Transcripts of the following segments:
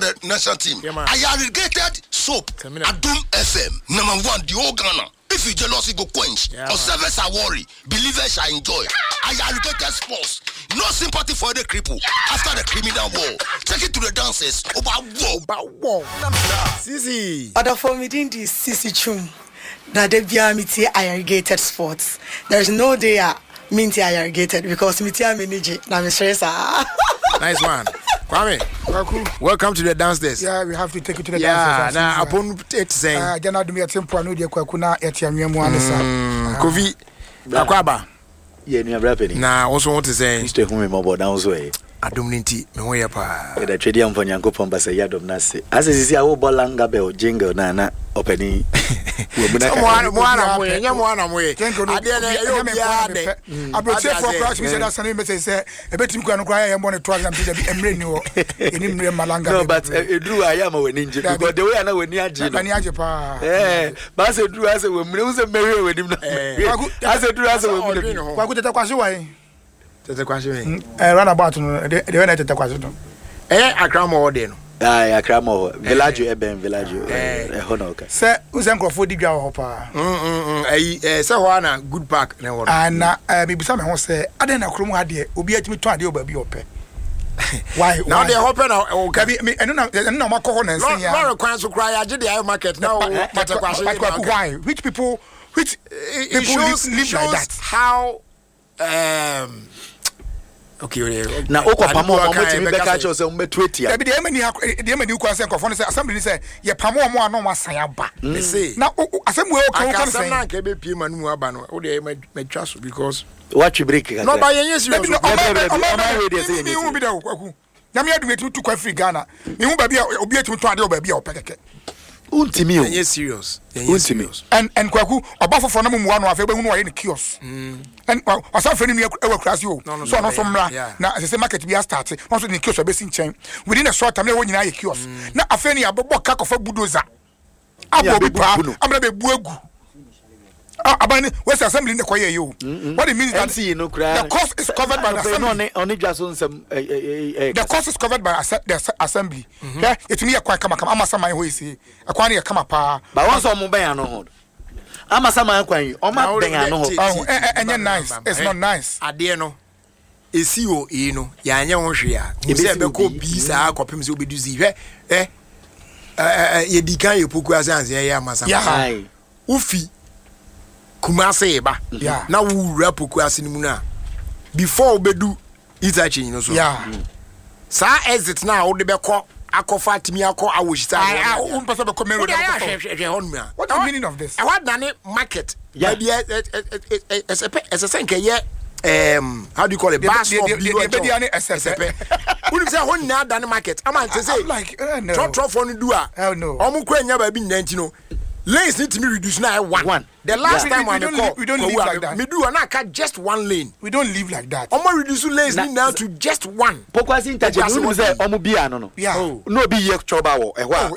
the national team. I irrigated soap. Adum FM #1 the whole Ghana. If you jealousy go quench, observers are worried, believers are enjoy. I irrigated sports. No sympathy for the cripple after the criminal war. Take it to the dancers. Oba. Sisi. Other for me didn't Sisi Chum. That they be amity irrigated sports. There's no day minty irrigated because mity manage. Na me stress. Nice one. Kwame, welcome to the downstairs. Yeah, we have to take you to the downstairs. Now, upon it saying, Jana do me a tempo no de kwakuna etianwemu anesa. Kofi, akwaba. Yeah, ni abrapeni. Na also want to say, Mr. Humi Mobo down so eh. Adom ninti me ho ye pa. The trade am for Nyankopon ba say yadom na se. As sisi awo bolanga be o jingle na openi. Mo ana mo ye. Ade na yo bia de. Abroche for crash me say that same message say e betim kwa no kwa ya mo ne to am be emre ni wo. Eni mre malanga. No, but Edru ayama weni nje because the way na weni agi no. Ani agi pa. Ba se Edru ase we mre unse mewe weni no. Ase Edru ase we mre. Kwa kuteta kwa shiwa Tete kwashi me. Run about no de we na tete kwashi no. Accra mo de no. Accra mo village eben village honoka. Say uzen krofo di dwa ho pa. Say ho na good park na wo. Ana me bisa me ho say aden na krom ha de obi atimi to ade oba bi ope. Why? Now they hope na o ka me eno na makọ ho na nsin ya. No kwan so cry age the market now tete kwashi. Why? Which people live like that? How okay na okopamo mo timi be ka cho se mo twetia e be de emani kwa se nkofo no se assembly say ye pamo mo ano masan aba say na assembly o kan say na ka be pie manu mu aba no o de matwa so because what you break no ba yen yes serious me hu bi da kwaku nyame adu metu tu kwa free Ghana me hu ba bia obi etu to ade o ba bia o pekeke untimi o yes serious and kwaku oba fofo na mu anu afa be hu no ye ne kiosk and wasafre ni e wa krasi o so no so mra na se market bia start no so ni kiosk be sin chen within a short time na won nyina ye kiosk na afa ni abobo ka kofa budoza abo bi pa amra be bu egu abani West Assembly in the choir you. What it means that the cost is covered by the assembly. The cost is covered by the assembly. Yeah, it me a quite come amasa my way say. A kwani come pa. But once on mobile no. Amasa my kwani. O ma ben ano. Oh, nice. It's not nice. Ade no. Esi o e no. Ya anya won hwe a. Wo se be ko bi sa akopem se obeduzi hwe. Ye dikan ye poku asanse ye amasa. Yeah. Ufi Kumase ba na wura poku asini mu na before obedu itachi no so sa exit na wo de be ko akofa timi akọ awoshita person be come what the meaning of this what na market maybe as a senke ye how do you call it bass of the SSP we say hon na dan market am I say like trot for no do a omo kwa nya ba bi nanti no lanes need to be reduced now one. The last time we don't live like that. We do not just one lane. We don't live like that. Omo reduce lanes now to just one. Pokwasi interchange. We say omo bia no. Yeah. No be here choba wo. Ehwa.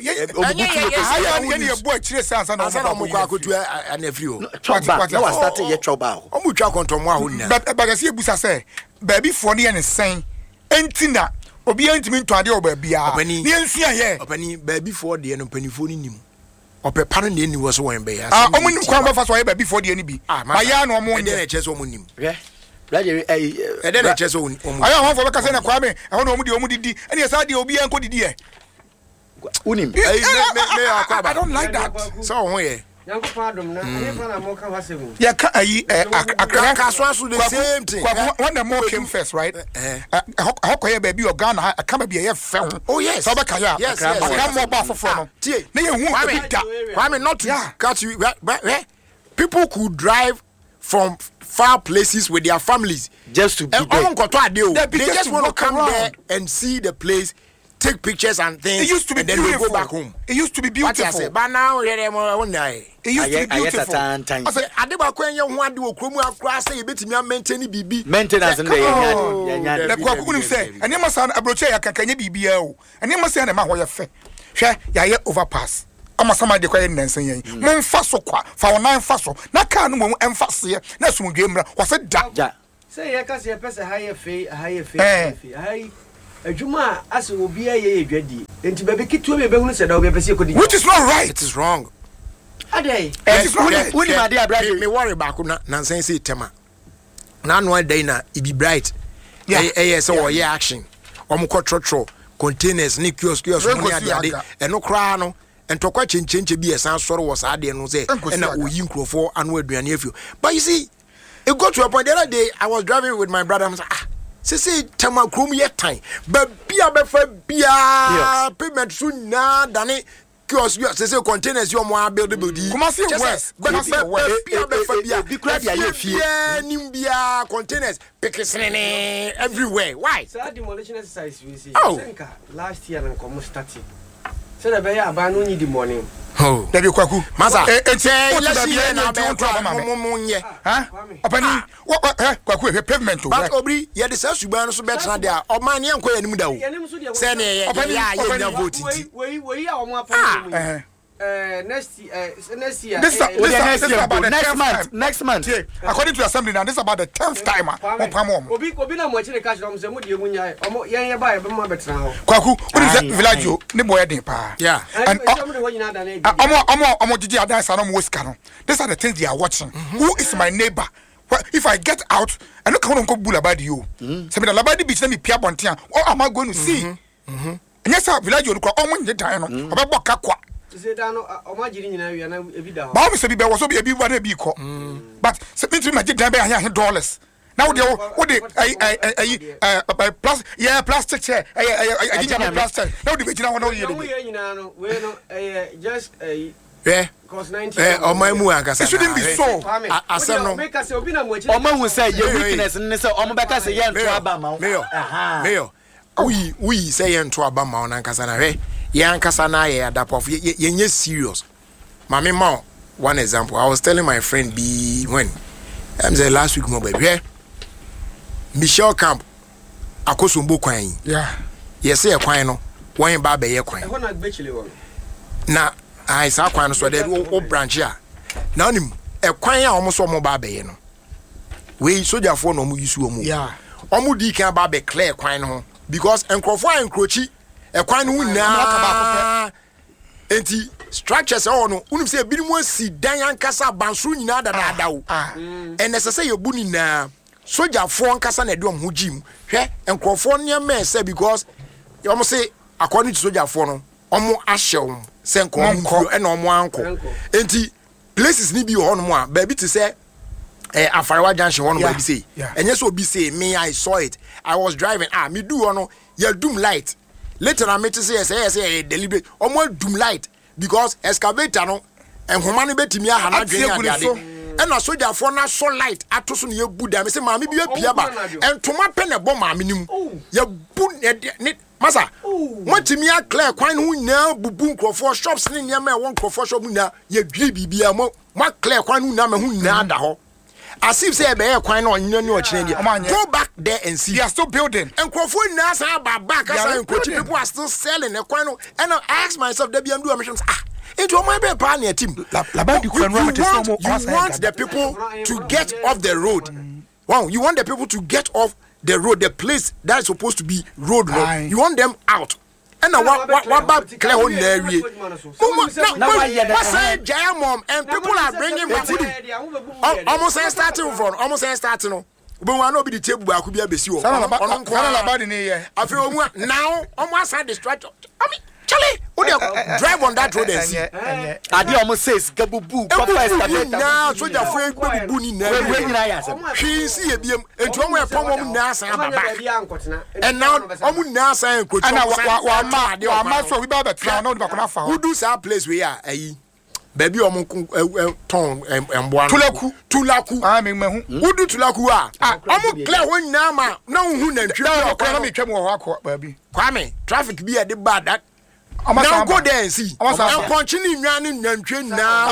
Omo butu boy chire sansa na omo kwa akotu anafri o. Choba. Na wa start here choba o. Omo twa kontomo aho na. But asi ebusa say baby for ne ne sen. Entina obi antimi ntwade o baby a. Ne nsua ye. Opani baby for de no panifo ni nim. Ope paran de ni wo so wen be ya. Omo ni kwa fa so ye baby for de ni bi. Ma ya no omo nye che so omo nim. Brother e de na che so omo. Ayo ho for be ka say na kwa me e ho no omo de omo didi. Ene sa de obi an ko didi e. Unim. Me akwa ba. I don't like that. So ho ye. Yankopon adom na ayefa na mo ka wasem. Ya ka ayi akra so the same thing. When the more came first, right? How koye baby o Ghana ha kama bi ye fe ho. Oh yes. So be ka ya. Yes. Akra mo ba foforo no. Na ye hu bi da. Why me not to catch you people could drive from far places with their families just to be there. They just want to come there and see the place, take pictures and things. It used to be and beautiful. Then we go back home. It used to be beautiful. But now it used to be beautiful. I said, I never quite young one do a chromo across a bit me maintain BB. Maintenance and the Quaku say, and you must have a brochure can BBO, and you must send a man where you fair. Share ya overpass. Ama sama de kwa nensen yen mon fa so kwa fa onan fa so na ka no mo emfase na so dwemra wo se da say ya ka se pese high fe high adwuma ase obi aye edwadi enti bebe kitu be hunu se da obi pese kodi which is not right. It is wrong. Adey It is not right. When my dear brother me worry back na say tema na no day na e be bright so we action omko trotro containers ni kiosk money ade eno kra no entokwa chenchenche bi esan soro was ade no say na oyi nkrofo anu aduane afio. But you see it got to a point the other day I was driving with my brother. I'm like, say tema krom ye time but bia be fa bia payment so na dane kiosk you say containers you mo build come see west bia be fa bia bi kra dia ye fie nim bia containers pekesene everywhere. Why so demolition exercise we see think last year and come starting so the be aba no need the morning. Oh, David Kwaku. Masa, let's see na be monye. Huh? Opani, what Kwaku pavement to. But Obri, ye the suban so better there. O man yan ko yanim da wo. Say na ye na vote. We are on next year. This next month. According to assembly now, this is about the 10th time. Obi na mo chire cash am say mo die munya omo yen ba e be mo betra ho. Kwaku, what is that village o? Ne boy den pa. Yeah. And omo jiji adansa no mo sika no. These are the things they are watching. Who is my neighbor? If I get out, I no come on bull about you. Say me the labadi beach na me pia bontia. What am I going to see? And yes, village o ko omo nye dan no. Obebo kakwa. Say that no omagiri nyina wi na ebi da ho. Ba me say be was so be ebi wa na bi ko. But say me tiri ma je dan be $100. Now what the plastic chair plastic. Now the be na no we no just cause 90 my mu ankasa. It shouldn't be so. Asem no. Make us obi na mo chire. Omo hu say your weakness ni say omo beka say ye nto aba ma. Mayor. We say ye nto aba ma ankasa na hwe. Ye ankasa na ye adapof ye serious. Mama ma one example. I was telling my friend B when I'm say last week mo baby. Michelle Camp akosombo kwan. Yeah. Yes say kwan no. Wan ba be ye kwan. E ho na gbechile won. Na I sa kwan so dey o branch a. Na onim e kwan a omo so omo ba be ye no. We soldierfo no omo yisu omo. Yeah. Omo di kan ba be clear kwan no because enkrofo enkrochi e kwan no na enti structures all no unim say bi mu si dan ankasa banso nyina dada wo. And necessary you bu ni na soldierfo ankasa na de omo jim. Hwe enkrofo ne me say because you almost say according to soldierfo no omo ahyew senko omo e na omo anko enti places ni bi ho no a ba bi to say Afarawa junction one baby say and yes obi say me I saw it I was driving me do ono ya doom light later I met to say deliberate omo doom light because excavator no and humani betimi aha na dwen ade and na soldier for na so light atoso na ye bu da me say maami bi apia ba and toma pe na bo maami nim ya bu ne masa motimi a clear kwan hu na bubu nkrofo shops ne ne ma won nkrofo shop na ya dwe bibia mo clear kwan hu na ma hu na da ho as if say be kwan na onyo ne ochire go back there and see they are still building and nkrofo na sa ba back as nkrofo people are still selling the kwan no and I ask myself there be am do missions into my be pa na team you want the people to get off the road. Wow, you want the people to get off the road, the place that's supposed to be road. You want them out. And what about clear on there? Mom and people are bringing my food. Almost starting from almost starting. But we are not be the table. I could be a besi. I feel now almost had the structure. I mean, Charlie, drive on that road and see. Adi almost says Gabubu. Now, so you're afraid Gabubu now. She see a BM and to my poem Nasa and now Omu Nasa and Coach. And our master, we buy the crown on the Bakunafa. Who does our place we are? Baby Omu Tom and one Tulaku. I mean, who do Tulaku are? Omu clear one nama. No, who named you? Baby. Kwame, traffic be at the bad that. Now go there and see. I'm continuing running now.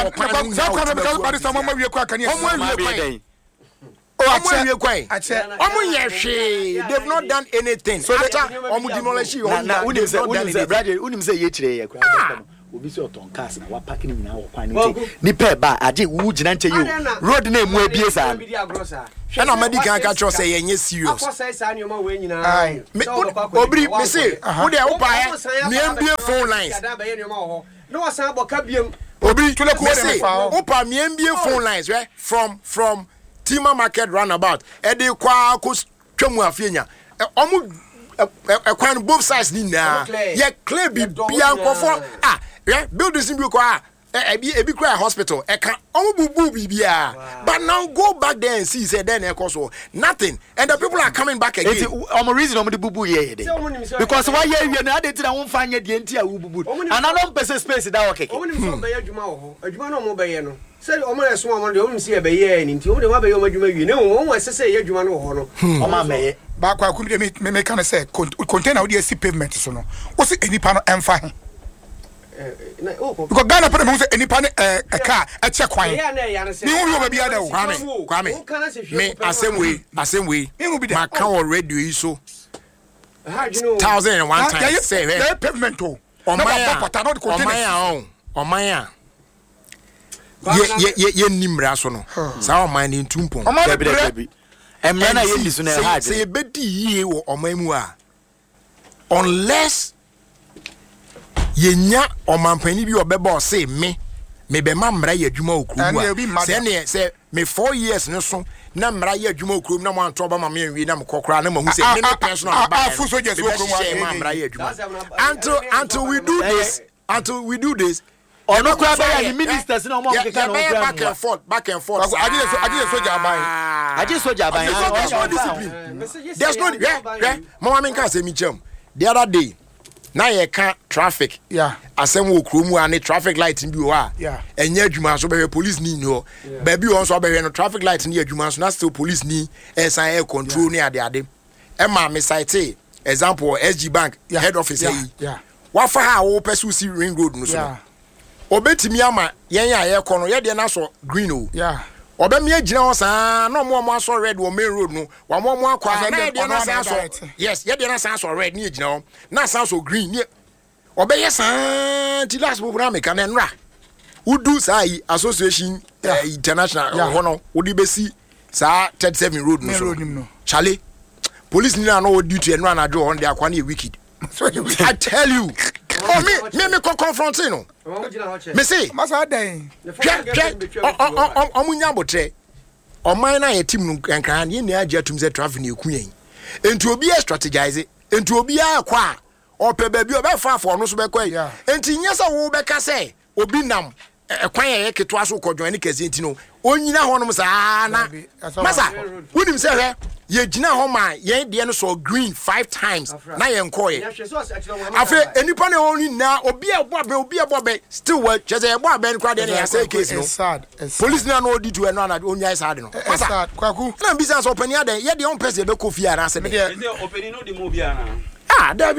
They've not done anything. So obi se oton cars na wa parking nyina wo kwan ni pe ba age wu gina nche yi road na emu abie sa and amadi kan ka cho say yenye serious obri me say who dey who buy me mbie phone lines no wasan boka biem obi tule ko dey who buy me mbie phone lines right from Tima Market roundabout e dey kwa ko twemu afienya omu kwan both sides ni na ye clear bi bia nkofo buildings bi ko ebi cry hospital can bubu bibia but now go back there and see say then so nothing and the people are coming back again reason the bubu here because why here you na dey tira won fanya de ntia wo bubu another person space that okay be adwuma ho adwuma no mo be ye no say o mo reso o mo de o mi see be ye ni nti o de wa be ye o adwuma wi na o won sese ye adwuma no ho no o ma me ba kwa ku me kan say container wo dey see pavement so no wo see enipa no emfa he because Ghana put them say any pan a car a check wine. Me who be other Kwame. Me same way. Me will be my car already so 1001 times say pavement to on my ye nimra so no sa o man in tumpon emra na ye lisu na hard say bedi yie wo omamu a unless yenya omampani bi obeba say me be mamra ye adwuma okrumu say ne say me 4 years ne so na mra ye adwuma okrumu na mo anto ba ma me wi na me kokra na mahu say me personal ba fuso je so okrumu mamra ye adwuma until we do this ono kwa ba ya ministers na mo keka no back and forth aje soja ban there's no discipline there's no mama men can say me chem the other day na ye ka traffic asem wo kromu ani traffic light bi wo a enye adwuma so be police ni no ba bi won so be no traffic light ni adwuma so na still police ni esan air control ni ade e ma me cite example SG Bank head office wa fa ha wo pursue see ring road no so obetimi ama yen ya ye kono ye de na so green o obemi agina ho saa na mo aso red wo main road no wa mo akwa na de na saa so yes ye de na saa so red ni agina ho na saa so green ni obeye saa ti last program me kan nra udu sai association international ho no odi besi saa 37 road no so chale police ni na no duty enra na do on dey akwa na wicked I tell you me confronting no me say masa den omunya botre oman na ye team no kan ye ni agya tum say traffic na ekuyen enti obi e strategize enti obi akwa ope ba bi obefa for no so be kwa enti nyesa wo be ka say obi nam ekwan ye keto aso kodwan ni kase enti no onyina honom saa na masa wonim say he ye gina ho ma ye de no so green 5 times na ye nkoye afi enipa na oni na obi ebobe still work cheze ebobe nkwa de na say case no police na no odi to eno na onya sad no masa kwaku na business open ya de ye de on person be kofi ara se de open no de mo bia na David.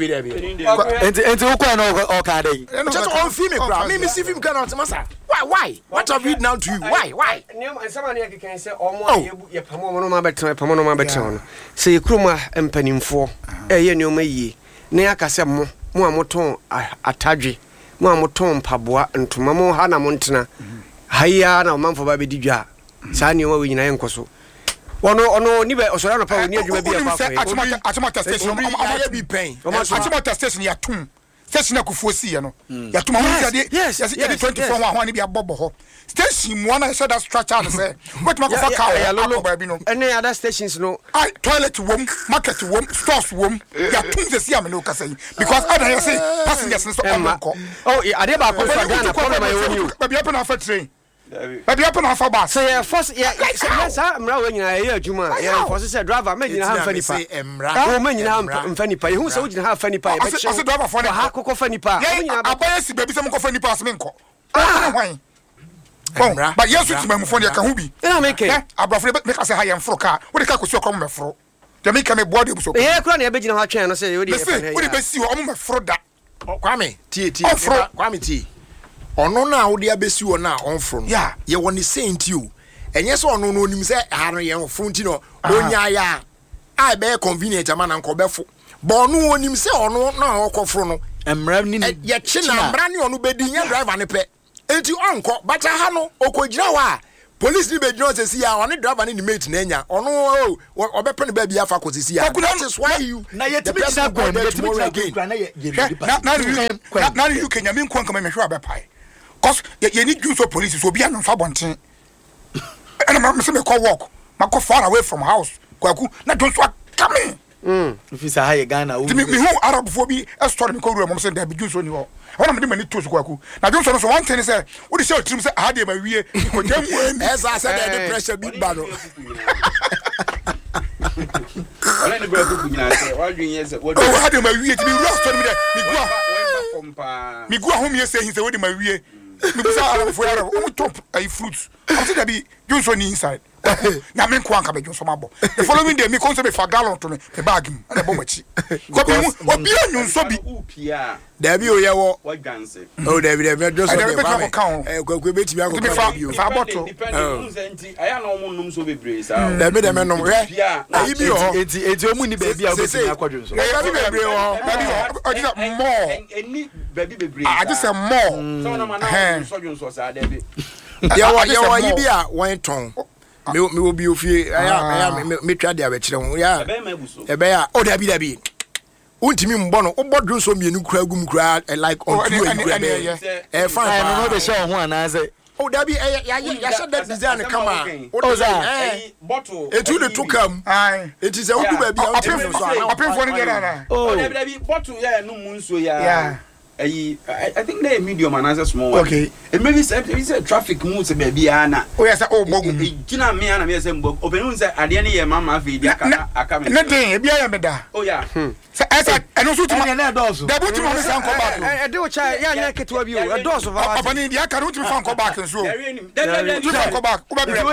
Enti ukwa no oka dey. Just on film kra. Me see film cannot masa. Why? What have we now to you? Why? Some na can say omo ye pamo no ma betre no. Say kroma empanimfo ye nneoma yie. Na aka se mo amoton atadwe. Mo amoton mpaboa ntoma mo ha na mo ntena. Haya na manfo ba bedidwa. Sa nneoma we nyina yenkoso. Ono ni be osora no pa oni adwuma bi afa atomata station be pain atomata station ya tum station akufuo si ye no ya tum ahun de yes 24 ho ani bi abobo ho station mo na say that structure no say what ma ko fa ka ya lolo ba bi no any other stations no toilet wom market wom stores wom ya tum se si am no ka say because other you say passengers no so onko ade ba ko fa Ghana problem ay woni ba bi happen after train but you happen to have bus. Say first, yes, Mra when you are here, Juma. For say driver, make you have funny pie. Oh, man, you have funny pie. Who so you have funny pie? I said driver for the Hakoko funny pie. I buy a baby some funny pass minko. Why? But yes, it's my phone. You can be. I make it. I brought make us a high and fro car. What the car could come fro? The make me body so. Yeah, cranny a bit in our channel. Say, what do you best see? I'm a fro that. Kwame, Kwame T. Ono na odi abesi wo na onfro no ye woni saint you enye so ono no onim se haro ye onfro nti no onya ya ai be convenient ama na nko befo bo ono onim se ono na okofro no emra ni ye china mra ne onu bedi nya driver ne pe enti onko bacha ha no okojira wa police ni be dino se si ya oni driver ni mate na nya ono obepe ne ba bia fa ko si ya that is why you na ye tibi china go na ye na you kenya me nko nka me hwe abepai cause ye need use of police so bia no fa bonten and I'm say me call walk ma go far away from house kwaku na don't so come if is a high Ghana me who Arab for be a story me call room say there be juice on you one of them many to kwaku na don't so one thing say what the show team say how dey ma wie ko dem when as I said the pressure big bad Ole ni bro ku nyina say what you hear say what how dey ma wie ti be rough story me there me go home here say he say what dey ma wie me go say Arab for Arab o top ai fruits I say there be juice on inside na me nko anka be juice mabo the following day me come say be for gallon to me bag me na bo machi ko bi obi anyu so bi there be oyewo what ganse oh there be just be ba kwakwe betimi akọ bi fa bottle aya na omo num so bebre sa there be dem nom re ayi bi ho enti omu ni baby a obetimi akwadwo so there be bebre ho I just more any baby bebre I just say more so na na so dwon so sa there be ya yi bi a wan ton me will be ofie aya me twa dia be kire ho ya e be ya o da bi untimi mbo no obodun so mienu kura gum kura like on two fine no dey show ho anaze o da bi ya sha that design kama o za bottle etu de tukam it is a odu ba bi o pin so ana pin for ni na oh da bi bottle ya no mu nso ya I think they medium and as a small one. Okay. And maybe say traffic moves baby ana. Oh yes, oh bogum. Gina me ana me say mbog. Open say ade ne ye mama fe dia aka me. Na den e bia ya me da. Oh yeah. Say esa eno so tuma na dozo. Da buti mo san ko back. E de o cha ya nya ketewa bi o. E dozo fa. Obani dia ka ruti fan ko back nso. Tu fan ko back. Uba bre.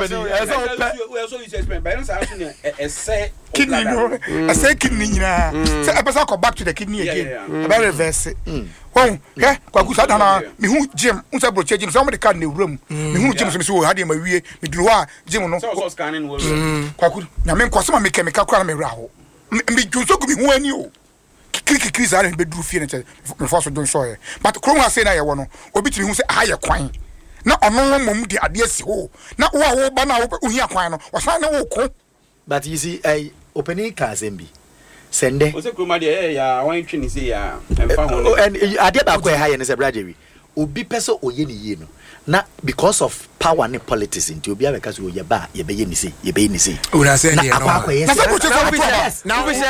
We so you explain. By no say e say kidney no. I say kidney nyina. Say e person go back to the kidney again. About reverse. Won kwaku sa dana me hu gym unsa bro gym so mo de card na wuram me hu gym so me so ha de ma wie me duru ha gym no so scanning wo kwaku na me nko so ma me chemical kwa na me wra ho me junso ku me hu ani o kiki za na be duru fie na me for so don so ye but kro ha say na ye wo no obi timi hu say ha ye kwan na ono mom de ade asi ho na wo ba na wo hia kwan no wasan na wo ko but you see opening Kazembi sende o se kroma de ya wan twini se ya emfa ho and ade ba ko ha ye ne se brajewi obi pese oye ni ye no na because of power and politics into obi abeka so ye ba ye be ye ni se ye be ni se una se ni no na se put now we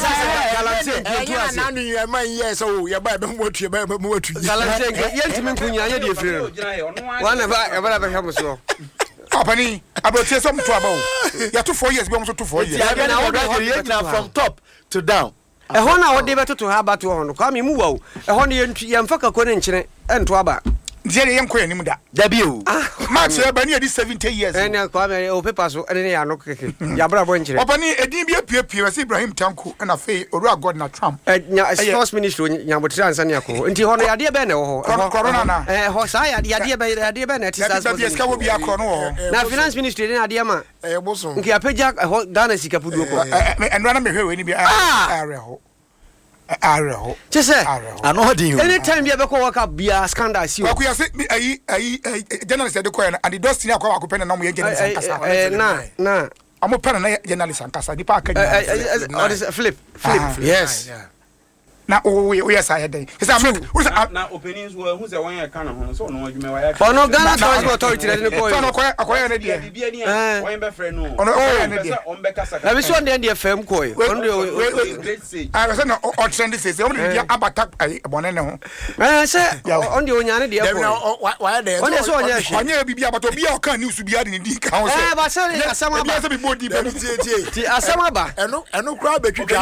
say na nu ye man yes so ye ba be mo tu be mo tu galante ye ntimi nkunya ye de efire wana ba e ba hwa mo so Company, about some trouble. You have 2 years, we almost 2 years. Yeah, from top to down. E ho na wo de beto to ha ba to ho no kwa me mu wa o e ho ne ye mfaka ko ne nkyere ento aba Jere yen ko yanim da. Da bi o. Match e ba ne 70 years. Ene kwa me o paper so ene ya no keke. Ya bra bo nkyere. Obani edin bi apiepie we Ibrahim Tanko na fe Oru God na Trump. Sports ministry nya botire ansa ne akọ. Nti ho no ya de be ne ho. Corona na. Ho sa ya de be na tisa. Ya bi eska wo bi akọ no. Na finance ministry ne ade ma. Boso. Nki apeja Ghana sika pudu ko. Enra na me hwe we ni bi are ho. Areho. Chese. Ano hodin. Anytime bi abeko work up bia scandal si o. Kwaku ya say ayi journalist de koya na and the dusty na kwa akopɛ na mo ye journalist ankasa. Na. Amo pɛ na journalist ankasa di pa akanya. Flip. Yes. Na yes I dey. Na openings who say one year kan ho so no adwuma wa ya. Ono Ghana Transport Authority na ko. So no akoya na dia. Bibia ni a one be friend no. Ono na dia. On be kasa. Na bi so ndem dia fam ko. Ono de I was na o trend say ono dia abata abone ne ho. Say on the onyane dia ko. Why there? On so onye hwe. Onye bibia but obi a kan news bia de di kan ho say. Ba say asama ba. Bia say bi body be. Ti asama ba. Eno kura betwitwa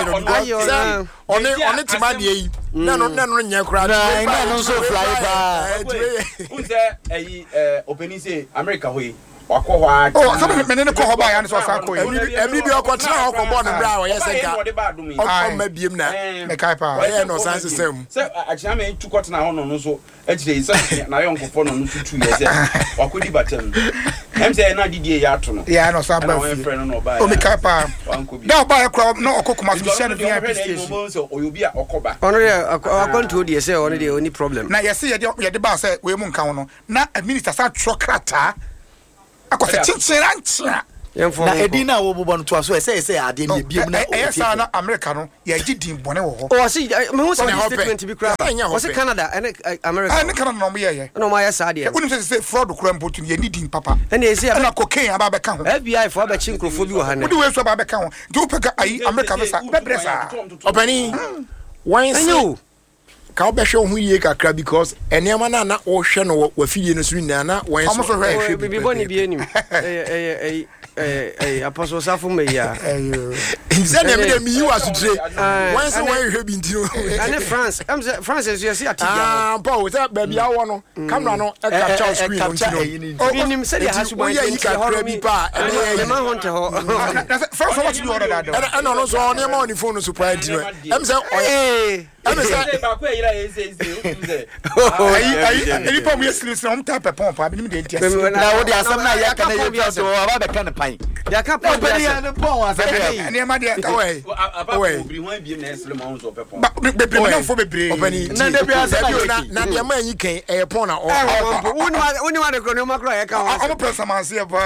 ajero. Oni tima de yi na no nya kura na no so fly ba unse opening say America hoyi wakɔ hɔ oh so me ne kɔ hɔ ba ya ne so sa kɔ every bi okotena okobɔ no bra wo yeseka okoma biem na me kai pa ye no san system sɛ akyina me tu kɔtena hɔ no so akyire sɛ na yɔnko fɔ no tutu yɛ sɛ wakɔdi batam em sɛ na didie ya to no ya no sa ba o me kai pa da ba ya kɔ no okokoma so hyɛ no VIP station sɛ oyobi a ɔkɔba ɔno de akɔnto de sɛ ɔno de oni problem na yɛse yɛde ba sɛ we mu nka ho no na minister sa tro krata akɔsɛ chinchira nchira na edina wo bobɔ no to aso ɛsɛ ade ne biem na ɛyɛ na America no yɛgye din bɔne wɔ hɔ o si me hu sɛ statement bi kra o se Canada and America ne Canada no mo yɛ no ma yɛ sa de wonim sɛ fraud kura mpotu yɛ ni din papa ɛna ɛsi na cocaine aba bɛka ho FBI fo abɛkye nkrofo bi wɔ ha ne wode we so aba bɛka ho nti wopɛka ayi America visa bɛbrɛ saa opani wan say ka obɛhwɛ ho yie kakra because enema na wo hwɛ no wafidie no so na wan so hwɛ bi bɔne bi anim apostle safo meya nze na me dem yi wasudre wan say wan hwɛ bi ntino ane France France is yesi atija Paul say ba bia wo no camera no e capture screen ntino binim say ya hasu ban yi kakra bi pa e ma honte ho France what you order that and no so on your money phone so pride ntino em say em say ba ko yira ese any pom yes listen on tap pom pa binim de ntia na wo de asam na ya kana yɛ so aba bɛka ne pan ya ka pom ya ne pon wa sɛ ne ma de away obri ho abiem na esle ma ho so pepon bebre na fo bebre opani na de bia sɛ na de ma yi kan e pon na o woni wa de kro ne ma kro ya ka o press man se ba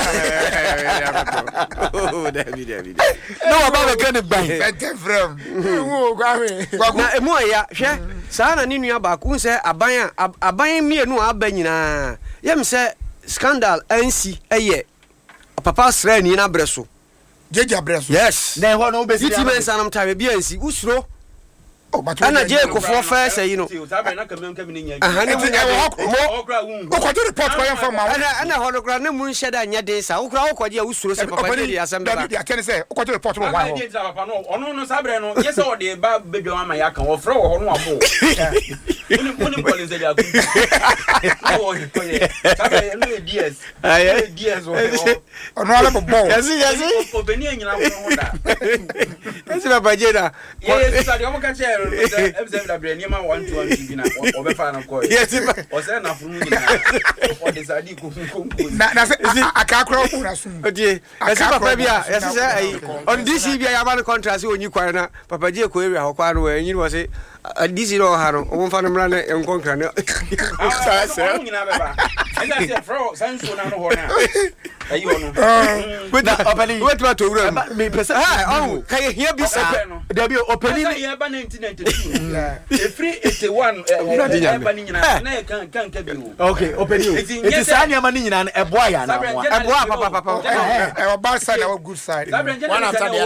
oh David no aba bɛka ne ban fete frem wo kwa me na emu ya hwɛ saa na ne nua ba ku sɛ aban mienu aba nyinaa yem sɛ scandal ansi eye papa sra ni na breso jeje breso yes na ho no obesi iti men sanam tabe bi ansi usuro ana je kofo fa say you know na kamem ni nya ana okwaje report kwa yamfa ma ana ho no kra na mu nhye da nya de sa okra okwaje a usuro se papa de asem ba ya tell say okwaje report wo wa ho papa no ono no sabre no yese o de ba bedwa ama ya kan wo frɛ wo ho no abo oni police de aku oh koye sabre no DS DS ono ala bo yes obeni anyina wo da esi papa je da yes sa de o ka che ebze da bre ni ma 121 bi na obefa na ko yes o se na funu nyina o de sadi ko na se akakra ko na sun odie esi papa bia yes say ai on DC bia ya ba no contract onyi kware na papa je ko area ho kwa no enyi wo se DC no ha no o mfa no mra na enkonkra na sa se nyina be ba enda se fro sanso na no ho na ayi ono with the openi wait to wura me pesa oh kai here bi sa there be openi ya ba 1992 every 81 ya ba ni nyina na kan bi wo okay openi it is anya mani nyina e boa ya na boa papa e bad side or good side one after the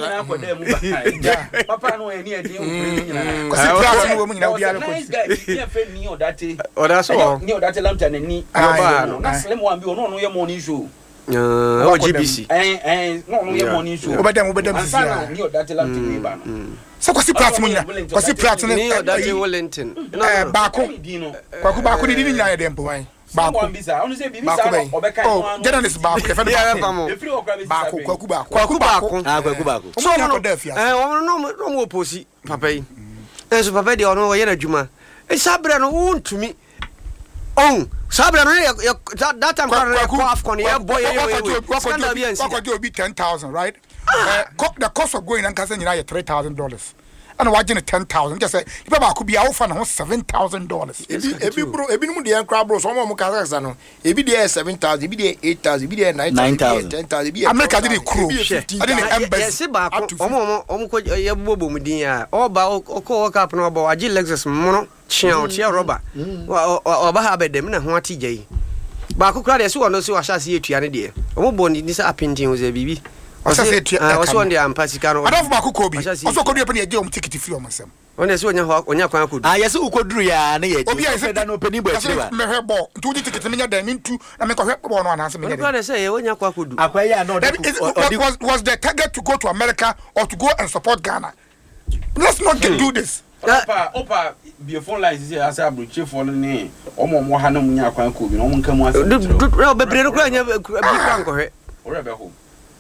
other papa no eni e din o nyina ko si class no mo nyina obi ala ko ya fe ni odate odaso ni odate lamta na ni na slim one bi ono no ye morning show o GBC no ye morning show obedam sisi ni odate lamta ni ba no so ko si platform nyina ko si platform ni odate Wellington baako baako ni nyina ye dem wan baako onu se bibi sa obeka no anu journalist baako e fa no efiri okra bi baako kwaku baako so no defia no mo oposi papa yi eso papa de ono ye na dwuma e sabre no wontumi on sabre no that time ko afcon ye boy ye scandal bi ansi what obi 10,000 right the cost of going and can nyina ye $3,000 and watching 10,000 just say you ba be offer na $7,000 ebi bro ebi num de enkra bro so mo kasa no ebi de 7,000 ebi de 8,000 ebi de 9,000 10,000 ebi America did crew I didn't embassy ba omo ko ye bobo mudin a oba o cap no oba agi Lexus mono chiao tia roba oba ha bedem na ho atigye ba ko kra de se wono se wa sha se etua ne de omo bo ni se apintin o ze bibi also on the ampasika no adolfo makoko bi also kodu e pe na je ticket free o masem on se onya kwan kodu yes ukoduru ya na ye obi a se da no peni bo akire ba me hwebo ntu di ticket me nya da ntu na me ko hwebo no ana se me nya da say ye onya kwan kodu akwaya no was the target to go to America or to go and support Ghana? Let's not do this. Opa be phone lines here as a bridge for the name. Omo ha no nya kwan ko bi no mo nka mu ase. Do bebre no kra nya bi kwan ko he. Ora be ho.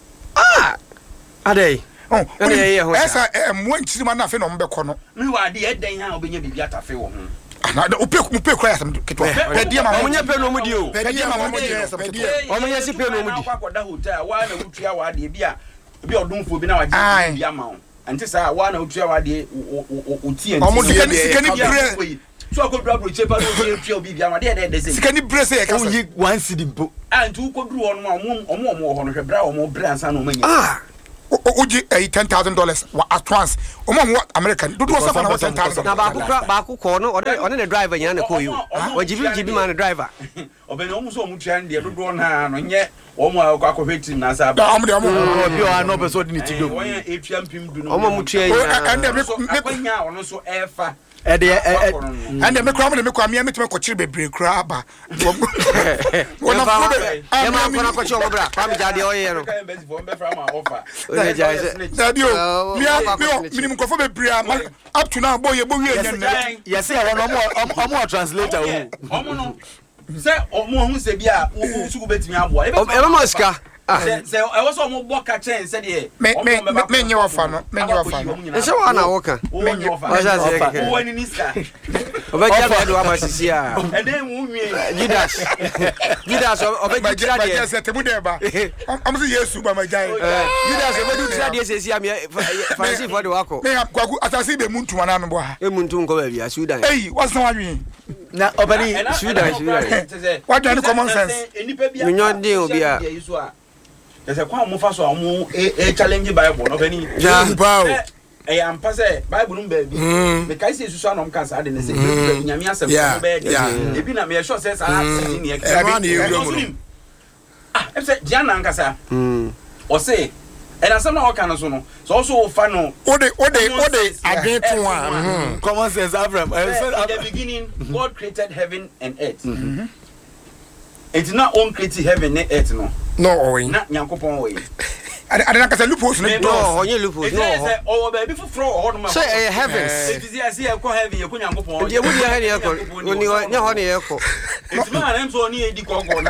Adey. Oh, esa mo nchirima na fe no mbe ko no. Me wa de eden ha obenya bibi atafe wo ho. Na upe kra yasam ketwa. Pedi ma mo nya pe no mu di o. Pedi ma mo je yasam ketwa. O mo nya si pe no mu di. Akwakoda hotel wa na wutua wa de bi odunfo bi na wa je bi ama wo. Ante sa wa na wutua wa de o tie nti. Omo sikani bre. So akodura bro chepa no tie obi bi ama de say. Sikani bre say e ka yi one cedi mpo. Anti ukoduru ho no omo ho no hwe bra omo bre ansa na omanya. Oji $10,000 at once. Omo American. Do so na $10,000. Na ba ku ko no one the driver nya na ko you. O jibi man the driver. Obene omo so omo tua nde do na no nye omo akwa team na sa ba. Omo de omo bi o no person ni ti do. Oya etua mpim du no. Omo mu tua nya. And me kwanya ono so efa. And me kwa me metime ko chire bebre kra ba. Wona fa. Ma ko na ko cho bra. Kwa me jade oye no. Kan bezi fo mbe fra ma offer. Dadio. Me minimum ko fo bebre up to now boy ye bo wie nya. Yes say omo translator o. Omo no. Say omo hu se bia wo suku betimi aboa. E ba maska. Say I was omo boka chen say de. Me nye ofa no. Me nye ofa no. E se wa na wo kan. Me nye ofa. Wo ni niska. Obeja be do amasisi a. E den wo wie. Judas obeja tira de. Yes, temu de ba. Am say Yesu ba majai. Judas obeja tira de sesi am fancy for the wako. Me kwaku atasi be muntu wana no bo ha. E muntu nko ba bia Sudan. Hey, what's no wi? Na obani Sudan. What do you common sense? Minyo din obi a. There's a kwa mo fa so mo challenge Bible no bani. Yeah, wow. I am pass Bible no baby. Me kai se susu anom kan sa de ne se nyame asem no be de. E bi na me sure say sa sitting here. E say Diana nkasa. O say and asem na o kan so no. So also fa no. Ode again to one. Common sense Abraham. In the beginning God created heaven and earth. It's not on creating heaven and earth no. No, oi. Na Nyankopon we. I don't say loopholes no. No, onye loopholes no. Say oh baby for ho no ma. Say heavens. It is as here ko heaven ye ko Nyankopon. Je wudi ha ne ye ko. Oni nya ho ne ye ko. It's man am so ni edi ko na.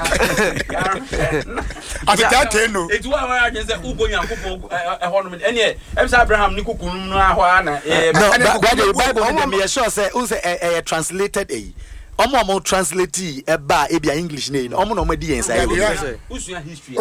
Ati that no. It's why I just say ugo Nyankopon ho no. Ene em say Abraham ni kukunum no ahwa na. No, the Bible me sure say say translated omo translate eba ebia English na omo no di inside usua history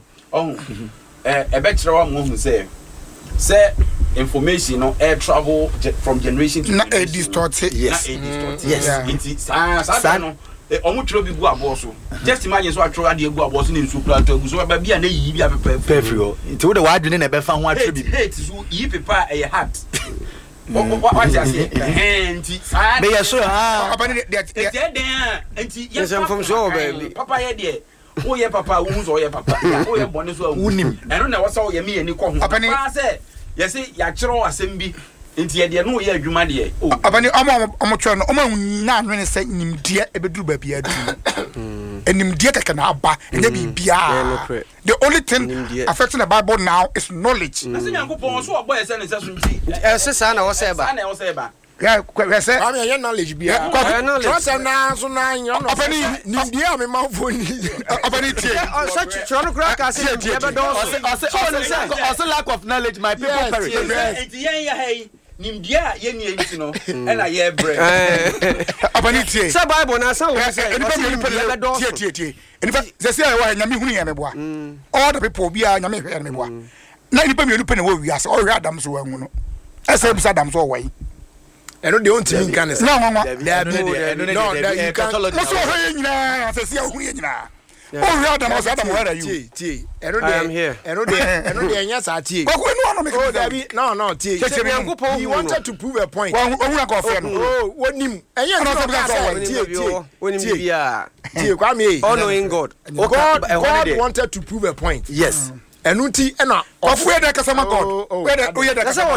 ebe kire wa mo hu say information no air travel from generation to generation distorted. Yes. It sa no omo tro bi gu abo so just imagine so atro ade gu abo so ne nsu kura to gu so ba bia na yi bia perfect nti wo de wa adwene na be fa ho atro bi hate so yi pepa e heart what you say enti be yes so abani enti yes from so baby papa ye de wo ye papa wo so ye papa wo ye bone so unim eno na wo so ye me ani ko ho papa say yes ya kire asem bi enti ye de no ye adwuma de abani omo twa no omo na anwene se nimdie ebeduru ba bia du enimdie keke na aba enya bibia the only thing affecting the Bible now is knowledge. Ase Nyankopon so obo ese ne se so nti ese sa na wo se ba yeah we say am your knowledge bia trust na so na nyo no opani nimdie am ma phone opani tie so choro kra ka se nimdie be do also lack of knowledge my people perish enti yen ya hey nimdia ye ni enti no e na ye bre abani tie say Bible na say wo say be do tie in fact say wa nyame hunu ya meboa all the people bia nyame hwe ya meboa na ni pe mi pe na wo wiase o hwe adam so wa hu no ese bi adam so wa yi eno de on timi kan say no you can no so hwe nyina say sia hunu nyina oh hwe adam so adam where are you tie eno de enya sa tie ko enu no me oh dabi no tie he wanted to prove a point ohun ka ofe no oh wonim enya no so wonim bia tie kwa me all knowing God wanted to prove a point yes Enuti ena of where the Kasama God. Where the Kasama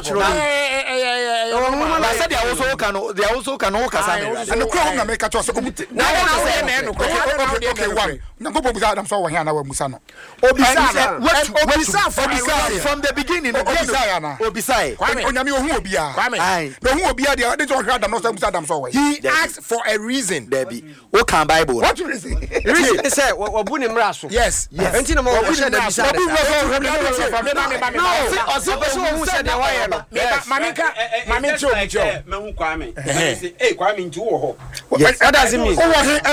I said they also can walk as and the crown make a choice. I'm so here now Musano. Obisa from the beginning Obisa he asked for a reason. Debbie, what can Bible? What reason? Reason say wabuni mraso. Yes. Enti na mo wo she da bisa. What does it mean?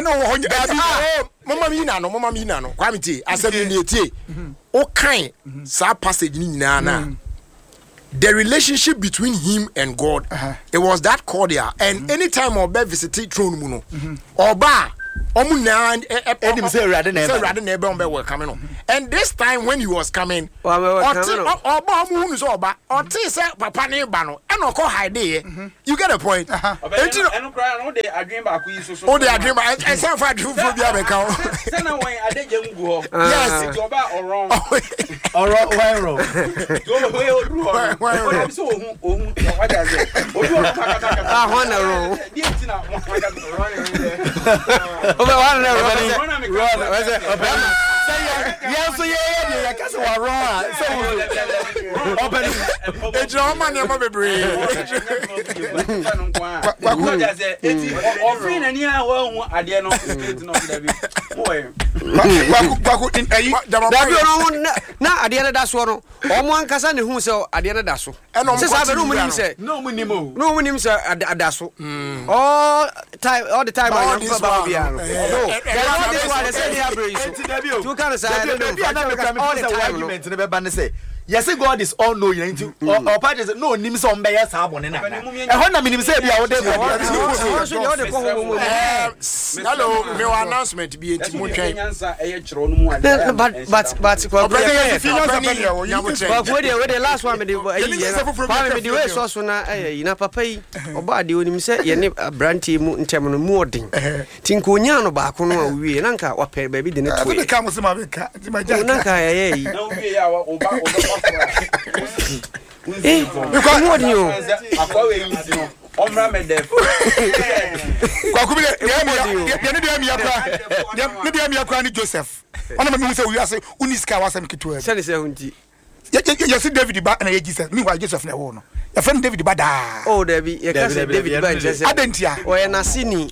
Mama mi na no Kwame tie asem ni etie o kan sa passage ni nyina na the relationship between him and God it was that cordial and anytime oba visit throne mu no oba omuna enim say rade na ebe on be welcome no and this time when he was coming oba mu so oba o ti say papa ne ba no e no ko hide you get a point eno cry no dey adwen ba ku yi so o dey adwen ba e say fa adwen fo bia be ka say na when adeje ngu ho yes oba oron why we odu so ohun wa da say odu o kaka hona ro die ti na mo Obe wan na ro yes yeah kasi wa wrong so open it's all man e mo bebre wa da say eti ofin na ni a wa hu ade no state no da bi boy Kwaku in ayi Dabi no na ade da so no omo ankasa ne hu se ade na da so se sa be no munim se no munim se ada so all the time I am baba bia no you can say all the argument ne be ba ne say yes God is all knowing into or part is no nim so mbe yes abone na e ho na minim say bia wo dey hello me announcement bi enti mo twen but we the last one me the way so na na papa yi oba de onim say ye ne branti mu ntem no mu odin tinko nya no ba ko no a wie na nka wa pe ba bi de ne to e ka mo se ma be ka ti ma ja na nka ye yi na wie ya oba because what do you akwa we yin ti no omra me def Kwaku bi de mi akwa ni Joseph ona me hu se wi ase uniska wasem kitu e say say hunti you see David ba na ye Jesus meanwhile Joseph na wo no your friend David ba da oh David you can say David ba Jesus adentia o ye nasini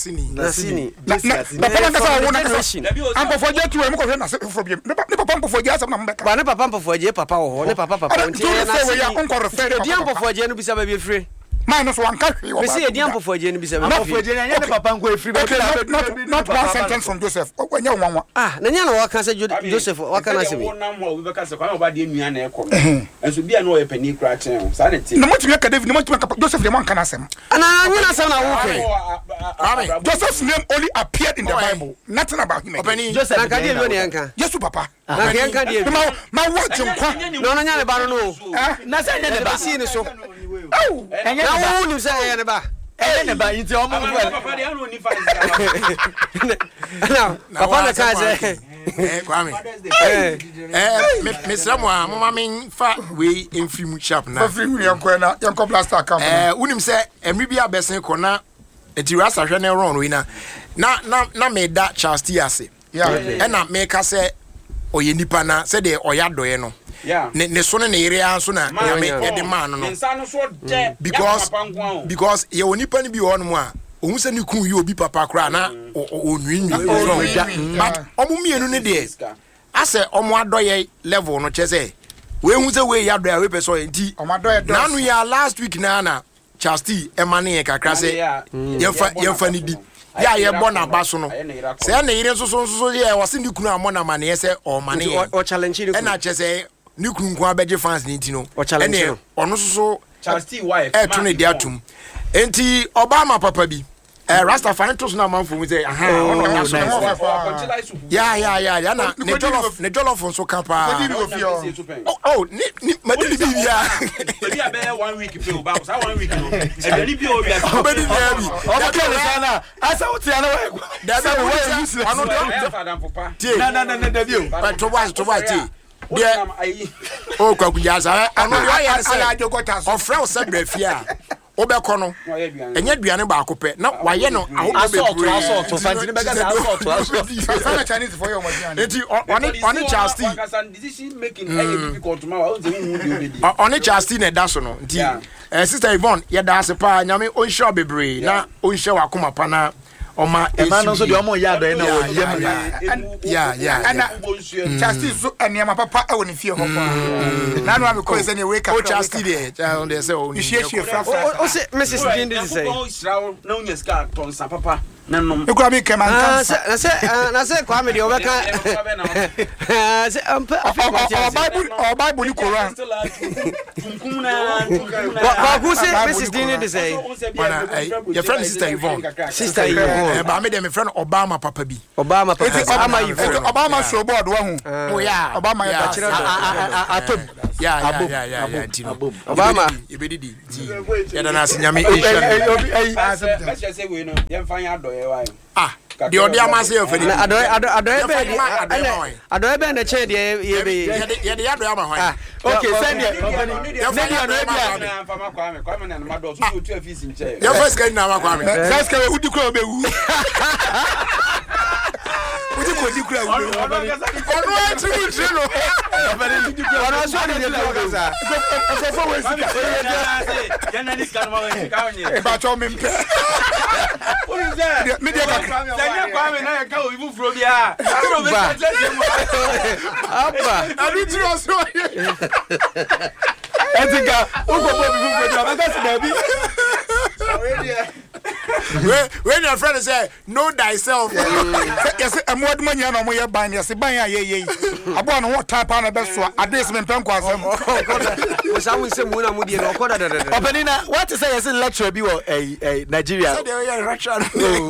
na papa kasa wo na Christian ampo foje tu e mo ko hwe na se fo bi ne papa ampo foje asem na mbeka ba ne papa ampo foje papa wo ho ne papa nti ye nasini e di ampo foje no bisa ba bi free man no so anka hwe we see e di ampo foje no bisa ba ampo foje na ne papa nko free ba not one sentence from Joseph onya nwanwa na nya no waka say Joseph waka na se bi na mo we beka se kwa oba de nua na e kom enso bia no e pani kra chen sa de ti no mo tumi ka David no mo tumi ka Joseph de mo anka na asem ana nya na asem na wo pe Joseph's name only appeared in the Bible nothing about him Joseph na ka de bi oni anka Yesu papa na ka anka de bi ma watch nkwa no nya le ba no na say ne ba si ni so oh na wo ni say ne ba ne ba yiti o mo papa de anu ni fa na papa na ka say Kwame Mr. Moa mama men fa we enfim sharp na free me yanko blaster account unim say emri bia besen ko na enti rasa hwe na run we na me da Charles T ase e na me ka say oye nipa na say de oya doye no ne so ne area so na me e de man no because ye onipa ni bi ho no mu a ohun se ni kun yi obi papa kra na onwinwi but omu mienu ne de ase omu adoye level no chese we hu se we ya do we person enti na nu ya last week na Charles T emane kakra se yemfa ni di ya ye bona baso no se na yire so ye wase ni kunu amona mane se o mane o challenge ni na chese ni kunu nko abeje fans ni enti no ene ono so Charles T wife to ne dia tum enti Obama papa bi Rastafari to na man for say yeah na ne jollof so kan pa oh ni madili bi ya bi abẹ 1 week pe o ba so 1 week no e bi o bi obedi bi o ba ke sana asa uti ana wa da be we ano Adam papa na da bi o but to wa ti Oh, Kakujaza, I know I got us or Frau Sabrefia. Obekono enye duane ba akopɛ na wayɛ no assault to fanti be gaza assault Chinese for your modian enti on Charles decision making difficult ma wa on Charles na da so no nti sister Yvonne ye da ase pa nyame onhye obebre na onhye wakoma pa na Oma no so de omo ya do na wo yem yeah Justice so eniama papa e woni fie ho pa na no am ko se ne wake up Justice there on dey say o ni share fra o se Mrs. Dindi say o israel na unya ska ton sa papa na nom e ko bi ke man kan na se kwa me de obeka se Bible ni Quran kwa ku se Mrs. Dindi say your friend sister Yvonne ba me dem friend Obama papa bi Obama papa ama Yvonne Obama show board wa hu Obama ya atom Obama ibedidi ya na nyame say we no yem fan ya do the odi amase yo fedi adoy be na che de ye be ye de adoy ama hwan okay send it kwa me na ma do so tu afisi nche ya first guy na ma kwa me first guy udi kura be wu udi kura wu onu ati no ono so de de gaza so we see ya na this kan ma we ka onye ba cho me mpe media sanya kwa me na ya ka obibu fro bia no be abba adu tiro so etika ugobo obibu fro bia ba gasi na bi when your friend say know thyself yes amod manya na mo ye ban yes ban ya ye abo no what type na be so adres me mpem kwa asem o sa won se mu na mu die no koda openina what say yes lecture bi wo Nigeria say they are Russian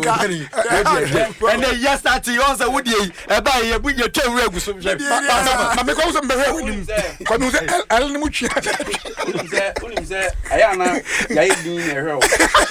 and then yes that you answer wo die e ba ye bu ye twa egu so ma me ko so mbe he wonim ko no say el ni mu twa unim say aya na ya ye din e hwe o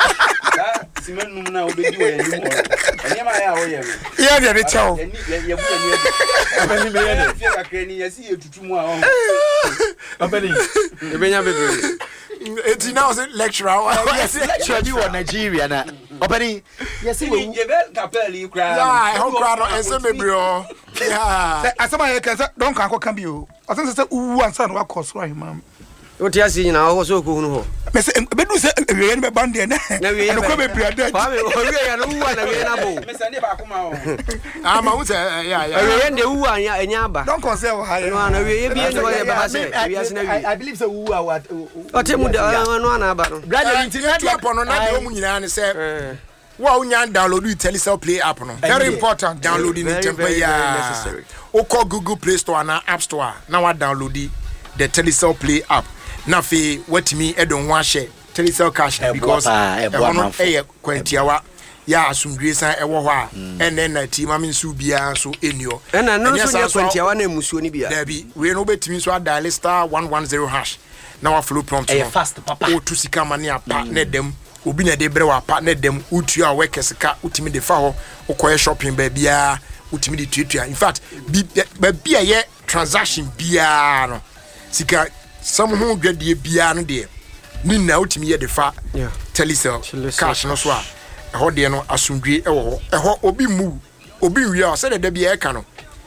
simenum na obedi wo ye ni mo enya ma ya wo ye yeah de chao ye bu ye abani me ye fie ka kreni ye si ye tutumu a ho abani e benya bebe eti now say lecturer yes lecture bi wo Nigeria na obani yes we ye be kapeli kra yeah ho kra no ense mebre o yeah asema ye kan say don kan ko kan bi o asan say uwu ansa no akọ so ahimam o ti asi nyina ho so ko hunu ho me say be du say we be bande na no ko be priada pa me o we ya no uwa na we na bo me say ne ba kuma o ma wu say yeah we nde uwa anya aba don kon say ha no na we bi ni we ba say we asi na we I believe say uwa what o te mu no na aba no brother internet app no na de o mu nyina ne say wa unya download Telecel Play app no very important downloading it necessary o call Google Play Store na App Store na wa download the Telecel Play app na fe watimi edon ho ahye Telecel cash because ono kwantiawa ya asundwe san ewo ho a ene na ti ma nsu bia so enio ena no so ya kwantiawa na emusuo ni bia da bi we no betimi so dial star 110 hash na wa flow prompt no fast papa o tu sika mane apa na dem obi na de bre wa apa na dem utu a work sika utimi de fa ho ukoye shopping ba bia utimi de tuatua in fact ba bia ye transaction bia no sika some who get the bia no de ni na utimi ye de fa Telecel cash no so a ho de no asundwe ho obi mu obi wi a se de bia e ka no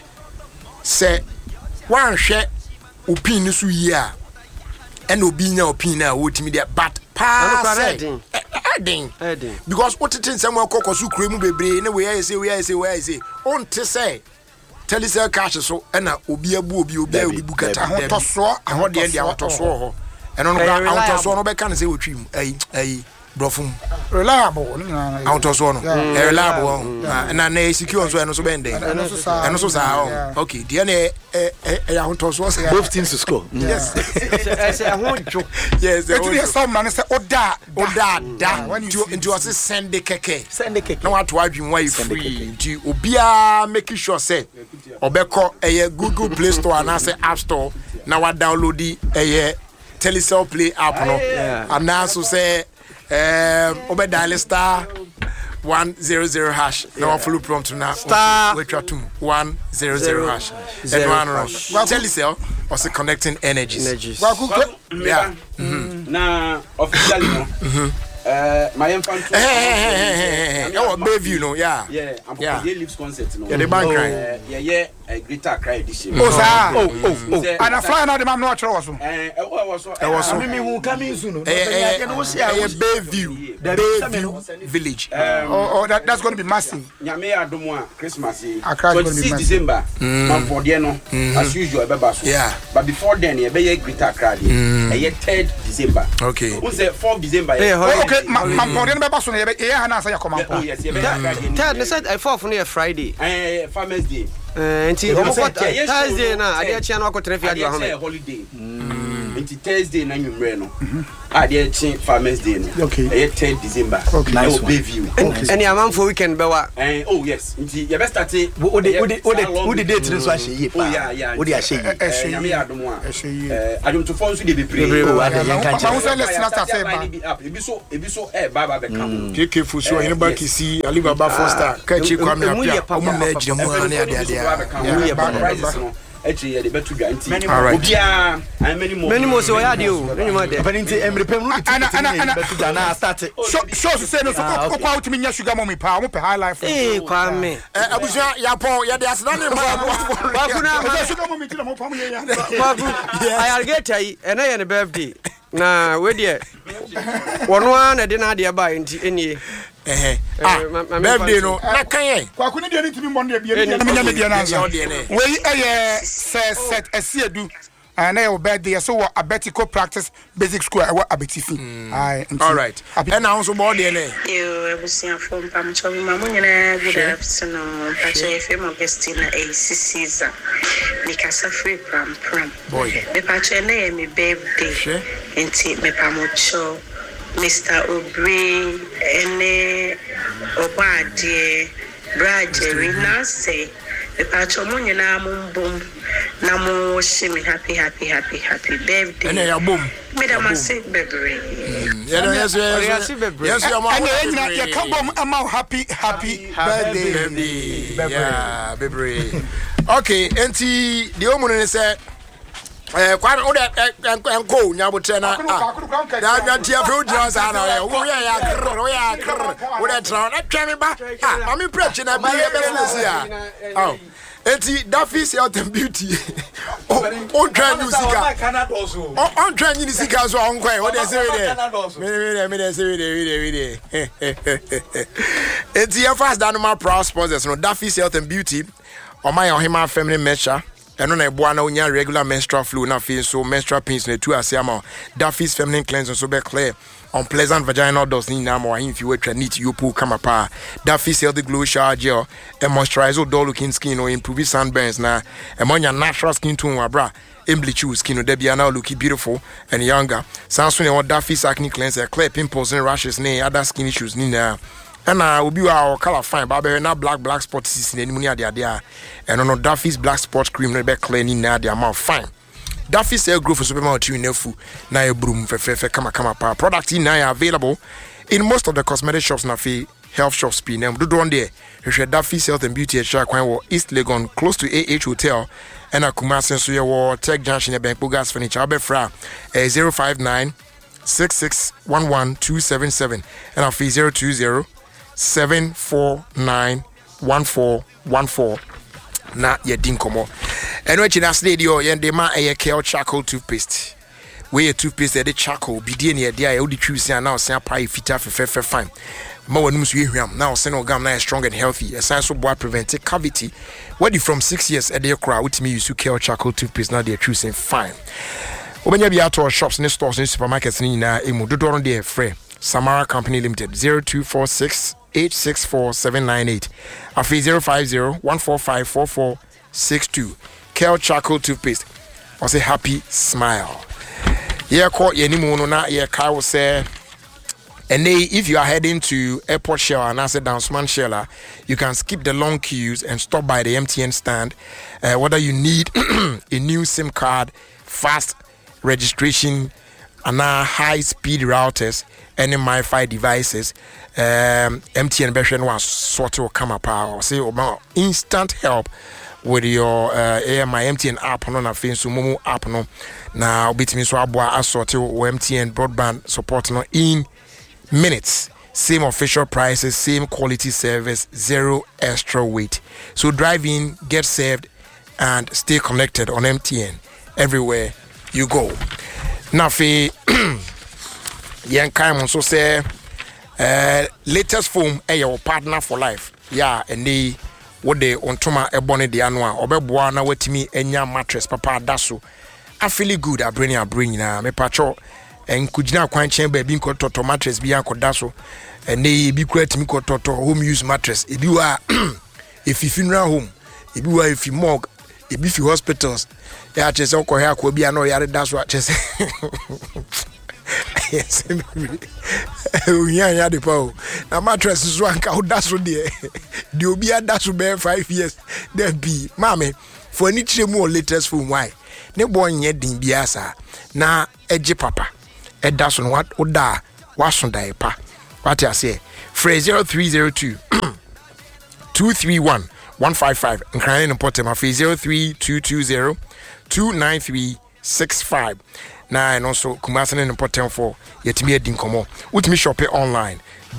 se wan hwe opin ni so yi a and obi nya opin na wotimi de but pass Edding. Because what it is someone cocosu cream bebre na we say on to say Telecel cash so and obi bukata to so ho de dia to so ho and on to so no be kan say otwim brofum reliable to so no reliable na secure so and so bend and so sa okay dia na ya to so both teams to score yes yes some man say oda when you into us send the keke na what to adwin why free nti obia make sure say obeko Google Play Store na say App Store na wa download the Telecel Play app no and now so say dial star 100 hash. Now follow prompt now. Star. Wait to 100 hash. Then one tell yourself also connecting energies. Yeah. Now officially no. My infant. Oh, Bayview, no, yeah. I'm for the Lips concert, no. Yeah, the bank cry. Yeah, a greater cry edition. Oh, sir. And I fly now the man not also. Me who coming soon. Bayview village. That's going to be massive. Nyame adomwa Christmas. 26 December. Man for the no as usual bebaso. Yeah. But before then, you be a greater cry. A 3rd December. Okay. Who's the 4th December? Okay, man for the bebaso yeah, and answer come up. Oh yes, yeah. Third, they said I 4th on Friday. Farmers Day. Nti Thursday na ade achi na akotene fi ade ho holiday. Nti Thursday na nwumre no. Ade achi Farmers Day no. Okay. 3rd December. Okay. Nice Bayview. Any amount for weekend bewa. Oh yes. Nti you best start who the date this was she. Oh yeah. Who dey she. Nyame adom a. Adom to phone so dey be pray. Ma say let's start say ba. Ebi so baba be come. KK Fuso anybody can see Alibaba Foster. Kachi Kwame Apia. Omo na ejire mu na ade actually the better guarantee many more so ya dio anyuma de but nti emrepem no better na start so say no so ko out me nya sugar mommy pa mo pe high life Kwame abusha ya po ya de asna ne ba kuna sugar mommy ti na mo pa mo ya I get ai ena ye ne birthday na we de wono a na de na de ba nti enie birthday no na kan kwa kuni de ntimi monde bia na me nya me de na anza we set asiedu and your birthday so what Abetico practice basic school Abetifi all right and now so more there you was from Pamcho mamu nyina good afternoon pache fm Augustina ACCs because free pram boy me pache na me birthday enti me pamocho Mr. Obri ene obade Bradley na say the pacho mo nyina mumbum na mo shimi happy birthday ene ya bom me da ma say bebre yes ya ma ene ya kan bom ama happy birthday yeah bebre okay enti the omuno ne say kwan o de enko nyabotre na ya tia fe odi ansa na wo ya o de tra na tweme ba mami preach na bi business ya enti Daffy's Health and Beauty on try new sika on try new sika so on kwai what they say there me they say enti ya fast down my proud sponsors no Daffy's Health and Beauty on my Ohima feminine measure eno na eboa na onya regular menstrual flow na feel so menstrual pains na tu ase ama Daffy's feminine cleanser so be clear unpleasant vaginal dust ni na ma if you were neat you pull come pa Daffy's healthy glow shower gel and moisturizer dull looking skin or improve sunburns na emonya natural skin tone wa bra bleach your skin dey be now looking beautiful and younger sanso na Daffy's acne cleanser clear pimples and rashes na other skin issues ni na and obi wa color fine but na black spot is in any ade and no Daffy's black spot cream no be clean in na the amount fine Daffy's hair growth for supermarket you nefu na e broom fe kama pa product in na available in most of the cosmetic shops na fi health shops be name do don there hwe Daffy's Health and Beauty at kwan wo East Legon close to AH Hotel and Kumasi so ye wo Tech Junction e bank gas furniture be fra 059 6611 and afi 020 7491414 na ye din komo eno echi na slade yo ye de ma eye Kale charcoal toothpaste we ye toothpaste de charcoal bidie ne de ya odi twusi na osan pie fita fe fine ma wanum so yehwam na osan organ na strong and healthy esan so boa prevent cavity where from 6 years e de kra utimi use Kale charcoal toothpaste na de twusi fine obenya bia to shops ne stores ne supermarkets ni na emu dodo de free Samara Company Limited 0246 864798 afi 050-145-4462 Kale charcoal toothpaste was a happy smile yeah call ye nimu no na ye kai will say and if you are heading to Airport Shell and as a Downsman Sheller, you can skip the long queues and stop by the MTN stand whether you need a new SIM card fast registration and high speed routers and MiFi devices, MTN version was sort of come up or say about instant help with your my MTN app on a Facebook Momo app no now bit me so abwa assorted MTN broadband support no in minutes. Same official prices, same quality service, zero extra wait. So drive in, get served, and stay connected on MTN everywhere you go. Now, Yankai also say, latest phone, your partner for life. Yeah, and they what they on Toma Ebony the annual, Obebuana, with me, and your mattress, Papa Dasu. I feel good, I bring now, me patrol. And kujina kwan chamber being called toto mattress be uncle daso and they be create me called toto home use mattress if you are if you funeral home if you are if you morgue if you hospitals ya chese oko here ko bia no yare daso chese yes unya de pa na mattress so anka daso de obi daso be 5 years then be mame for any tremu latest phone why ne boy nye din biasa na eje papa Edason what Oda Wasunda pa. What I say? Phrase 0302 231 155 and crying in Portema 03220 29365. Now and also Kumasan in Portem for Yetimi Dinkomo. With me shop online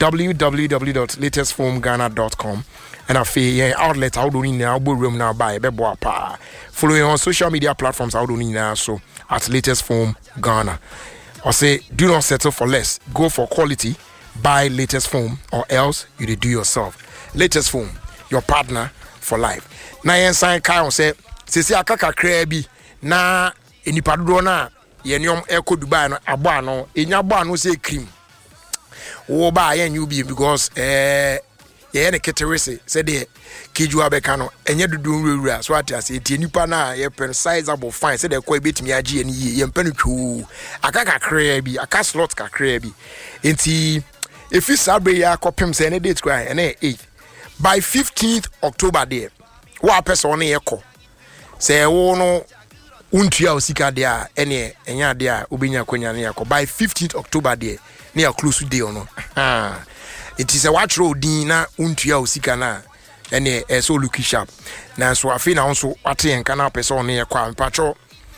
www.latestphomegana.com and I feel outlet out in now room now by Beboa pa. Following on social media platforms out in now so at Latest Phone Ghana. Or say, do not settle for less. Go for quality. Buy Latest Phone, or else you do yourself. Latest Phone, your partner for life. Na yen sign kai say, sisi akaka krebi na enipadro na yenyom eko Dubai no abo no enya bo no say cream. Wo ba yen you be because ye ne keterese say de kiju abeka no enye dudu nwura so atiase tie nipa na ye sizable fine say de kwa betimi age ye ni ye mpanu twu akaka krea bi aka slot ka krea bi enti if you sabre ya kopem say ne date kwa na 8 by 15th October there wa person na ye ko say wo no untua osika there ene enya there obenya kwanya na yakọ by 15th October there na ya close day no it is a watch road din na untua osika na ene so look sharp na so afi na also ate en kana person na yakọ ampacho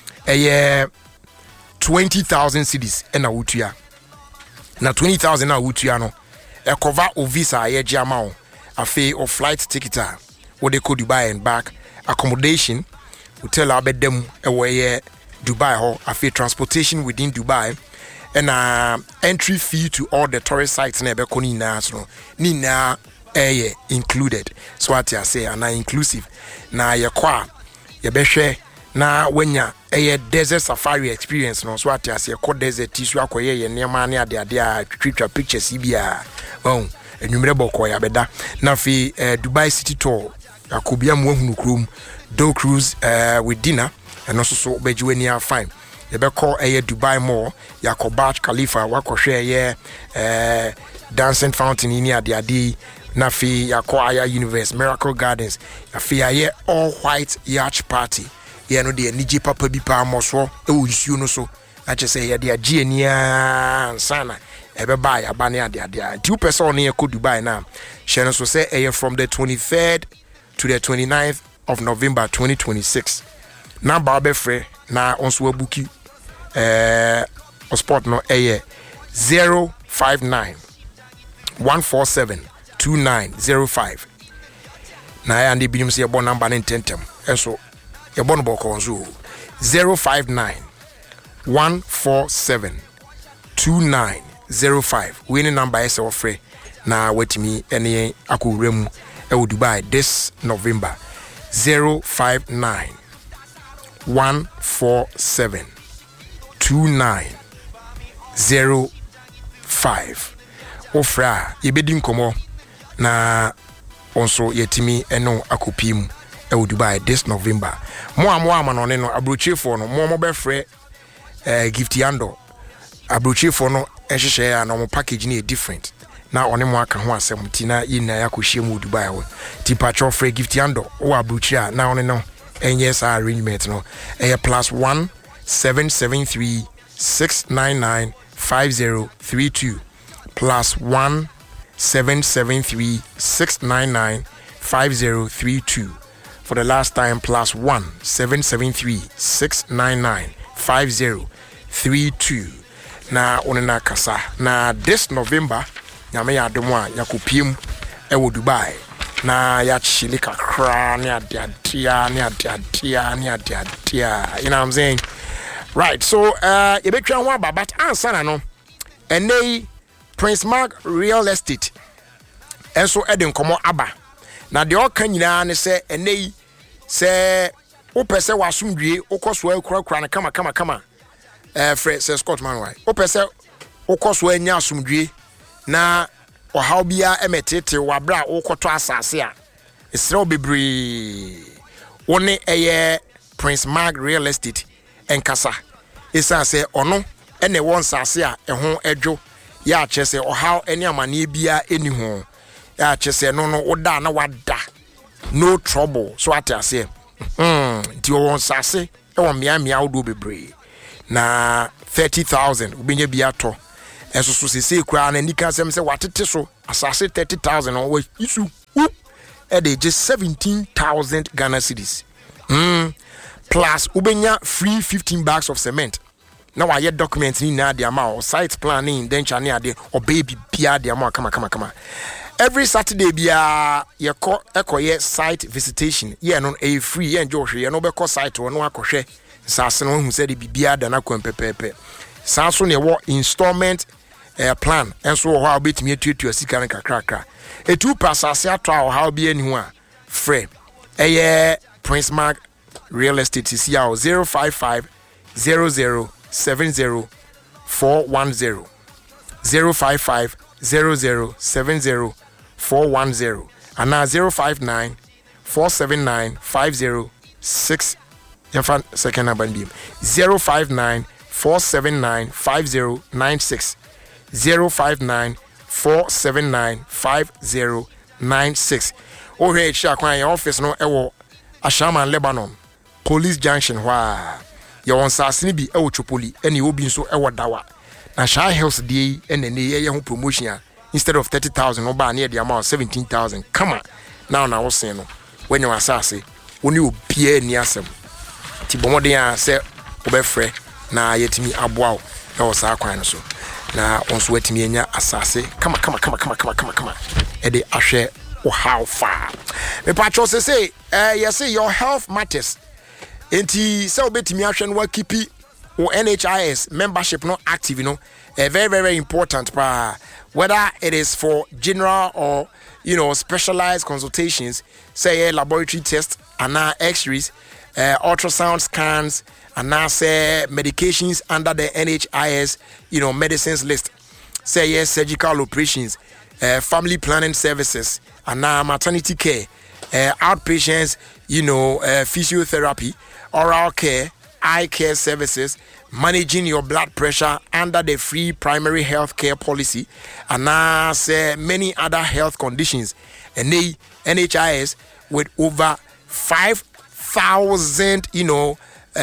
20,000 cedis na wutua na 20,000 na wutua no e cover o visa ye jama o afi o flight ticket wo de ko Dubai and back accommodation hotel abedem e wo ye Dubai ho afi transportation within Dubai and entry fee to all the tourist sites na be ko ni na so ni na included so what I say and inclusive na ye kwa ye behwe na wanya desert safari experience no so what I say ko desert tisu akoye ye nema na ade a twitwa pictures bia bon enumere boko ya beda na fi Dubai city tour akobia mu ahunu krom do cruise with dinner and also so bejiweni are fine ye be call Dubai Mall Yakobat Khalifa wakohwe dancing fountain ni ade na fi Yakoaya Universe Miracle Gardens afi aye all white yacht party ye no de niji papa bi pa moso e wo nsuo no so a che say ye de agi ania sana e be ba ya ba ne ade two person ne ko Dubai na she no so say from the 23rd to the 29th of November 2026 na ba be free na onso abuki o sport no 059 147 2905 na ya ndi binim se yebo number ne tentem enso yebo no boko nso 059 147 2905 we ni number ese ofre na wetimi ene akowrem e wo Dubai this November 059 147 2905 ofra yebedi nkomo na onso yetimi eno akopim e wo Dubai this November mo ama no abrochefo no mo befre gift yando abrochefo no ehhehye ya no package ni different na one mo aka ho asem ti na yina yakohye mu Dubai wo ti patcho free gift yando wo abrochia na one no enye sa arrangement no plus 1 773 699 5032 +1 773 699 5032. For the last time, +1 773 699 5032. Na onena kasa na this November nyame ya adom a yakopiem ewo Dubai na ya chili kakra ne adia you know what I'm saying, right? So you betwa ho aba, but answer na no enei Prince Mark Real Estate enso eden komo aba na de oka nyina ne se enei se opese wasumdue okoso akura ne kama Fred says Scott Manway. Opese okoso anya asumdue na ohaw bia emetete wabra okoto asase a esrew bebre woni eye Prince Mark Real Estate enkasa esa se ono ene won sase a eho edwo ya chese ohaw ene amane bia eni ho ya chese no oda na wada no trouble so atase ti won sase e won mia odo bebre na 30,000 ubenye bia to enso so sese kura na nika sem se watete so asase 30,000 on isu e dey just 17,000 Ghana cedis plus ubenya free 15 bags of cement. Now I get documents ni na the amount site planning then chane ade or baby bia the amount come every Saturday bia ye ekoye site visitation ye no e free ye enjoy hwe ye no be ko site wo no akohwe sase no hu se de bibia da na kwempepepe sanso ne wo installment plan enso wo ha obetimi atuatu asika ne kakrakra etu pasase ato a ha obi ani ho a free eye Prince Mark Real Estate is here 055 00 70 410 055 00 70 410 and now 059 479 506 second number 059 479 5096 059 479 5096. Oh hey Shakwan your office no ewo Ashaman Lebanon Police Junction wa your on sasini bi ewo Chopoli eni obi nso ewo dawa na Shah Hills dey ene ye ho promotion instead of 30,000 oba na the amount 17,000 come on now wo sen no when you asase oni obia ni asem ti bomodin a se obefre na yetimi aboa na wo sa kwan so na onso wetimi enya asase kama e dey ahwe how far me patcho say yes your health matters enti say obetimi ahwe no wakipi o NHIS membership no active, you know, very, very important. Whether it is for general or, you know, specialized consultations, say laboratory tests, and now X-rays, ultrasound scans, and now say medications under the NHIS, you know, medicines list. Say yes, surgical operations, family planning services, and now maternity care, outpatients, you know, physiotherapy, oral care, eye care services, managing your blood pressure under the free primary health care policy, and many other health conditions. And the NHIS with over 5,000, you know,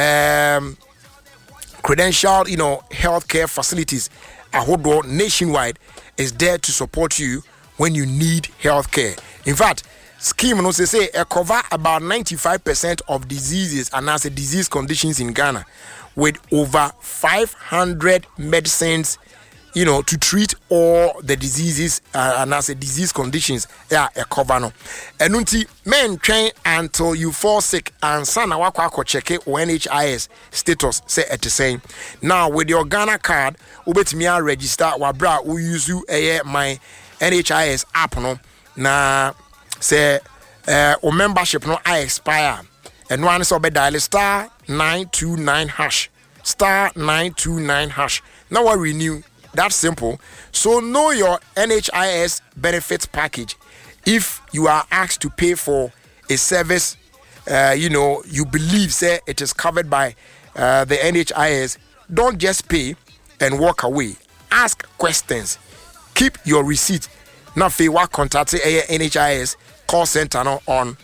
credentialed, you know, healthcare facilities, Ahodo nationwide is there to support you when you need healthcare. In fact, scheme no say cover about 95% of diseases and as disease conditions in Ghana, with over 500 medicines, you know, to treat all the diseases and as disease conditions. Yeah, a cover no. And until men train until you fall sick and sana wako check it NHIS status say at the same. Now with your Ghana card, ubetimi register wabra we use you my NHIS app no na. Say o membership no I expire and one so be dial star 929 hash star 929 hash. Now I renew. That's simple. So know your NHIS benefits package. If you are asked to pay for a service, you know, you believe say it is covered by the NHIS, don't just pay and walk away. Ask questions. Keep your receipt. Now if you contact NHIS call center on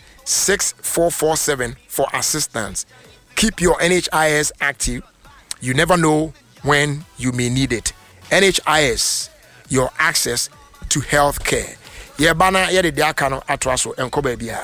6447 for assistance. Keep your NHIS active. You never know when you may need it. NHIS, your access to health care. Yebana yede diakano atraso enko babia.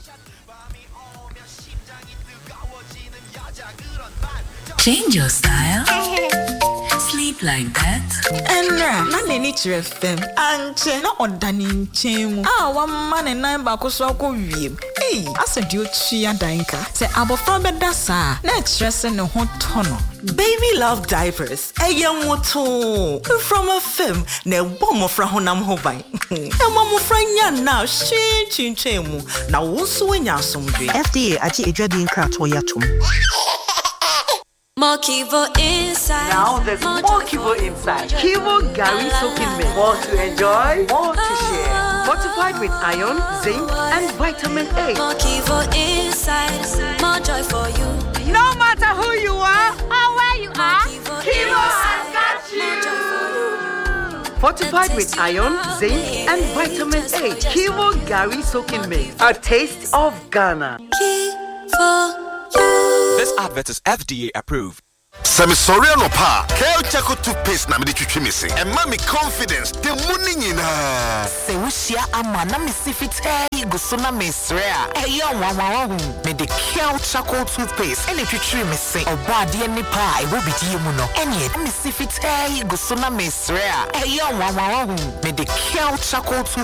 Change your style. Sleep like that. Enra, na neni FM. Anche na odani nchemu. One man and 9 back so ko wiem. Hey, asa dio tua danka. Se abofra beda sa. Na stress no ho tono. Baby love diapers. Eyemoto. From a film. Ne bomo fra honam ho ban. E mamo fra nya na chinchemu. Na wo so nya asomdwe. FDA achi edwadi nkrato yatom. More Kivo inside. Now there's more Kivo inside. Kivo Gary soaking milk. More to enjoy, more to share. Fortified with iron, zinc, and vitamin A. More Kivo inside. More joy for you. No matter who you are or where you are, Kivo has got you. Fortified with iron, zinc, and vitamin A. Kivo Gary soaking milk. A taste of Ghana. Kivo. This advert is FDA approved. Semisoriano pa, Kel Chaco toothpaste na me de twitwi me se. E ma me confidence, the money nyina. Se wushia ama na me sifit go na me srea. E yo wawawa me de Kel Chaco toothpaste. E ne twitwi me se. Oba de nipa e wo bidi mu no. Ene me sifit go na me srea. E yo wawawa me de Kel Chaco